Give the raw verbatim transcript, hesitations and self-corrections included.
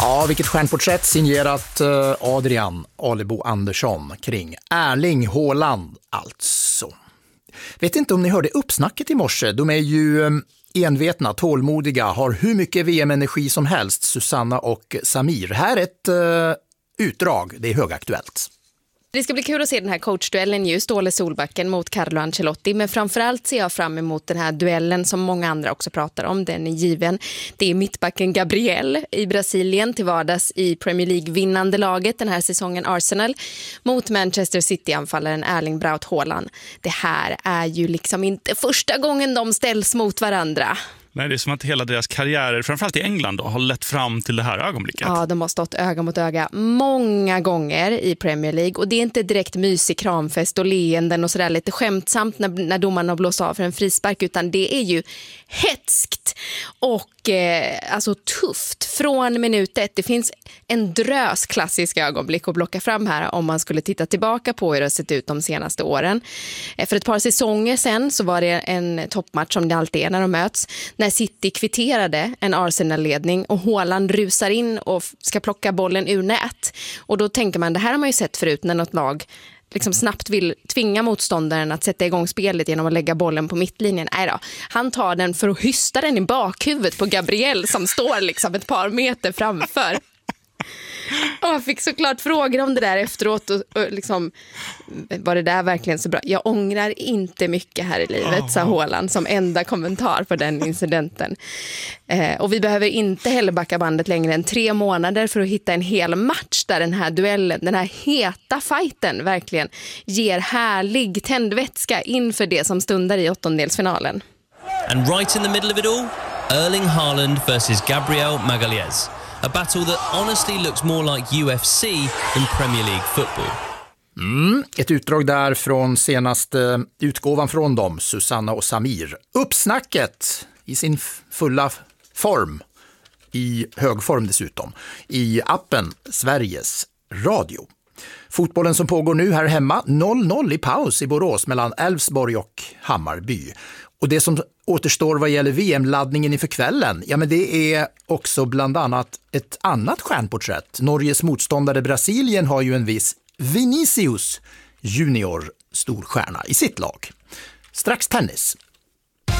Ja, vilket stjärnporträtt signerat Adrian Alebo Andersson kring Erling Haaland alltså. Vet inte om ni hörde uppsnacket i morse. De är ju envetna, tålmodiga, har hur mycket V M-energi som helst, Susanna och Samir. Här är ett uh, utdrag, det är högaktuellt. Det ska bli kul att se den här coachduellen ju, Ståle Solbacken mot Carlo Ancelotti. Men framförallt ser jag fram emot den här duellen som många andra också pratar om. Den är given. Det är mittbacken Gabriel i Brasilien, till vardags i Premier League-vinnande laget den här säsongen Arsenal, mot Manchester City-anfallaren Erling Braut Haaland. Det här är ju liksom inte första gången de ställs mot varandra. Nej, det är som att hela deras karriärer, framförallt i England då, har lett fram till det här ögonblicket. Ja, de har stått öga mot öga många gånger i Premier League. Och det är inte direkt mysig kramfest och leenden och sådär lite skämtsamt när, när domarna blåser av för en frispark. Utan det är ju hetskt och eh, alltså tufft från minut ett. Det finns en drös klassisk ögonblick att blocka fram här om man skulle titta tillbaka på hur det har sett ut de senaste åren. Eh, för ett par säsonger sen så var det en toppmatch som det alltid är när de möts. När City kvitterade en Arsenal-ledning och Haaland rusar in och ska plocka bollen ur nät. Och då tänker man, det här har man ju sett förut när något lag liksom snabbt vill tvinga motståndaren att sätta igång spelet genom att lägga bollen på mittlinjen. Nej då, han tar den för att hysta den i bakhuvudet på Gabriel som står liksom ett par meter framför. Och jag fick såklart frågor om det där efteråt och, och liksom, var det där verkligen så bra? Jag ångrar inte mycket här i livet, sa Haaland som enda kommentar på den incidenten. Eh, och vi behöver inte heller backa bandet längre än tre månader för att hitta en hel match där den här duellen, den här heta fighten verkligen ger härlig tändvätska inför det som stundar i åttondelsfinalen. And right in the middle of it all, Erling Haaland versus Gabriel Magalhaes. A battle that honestly looks more like U F C than Premier League football. Mm, ett utdrag där från senaste utgåvan från dem, Susanna och Samir. Uppsnacket i sin fulla form, i hög form dessutom, i appen Sveriges Radio. Fotbollen som pågår nu här hemma, noll noll i paus i Borås mellan Elfsborg och Hammarby. Och det som återstår vad gäller V M-laddningen inför kvällen, ja men det är också bland annat ett annat stjärnporträtt. Norges motståndare Brasilien har ju en viss Vinicius Junior storstjärna i sitt lag. Strax tennis.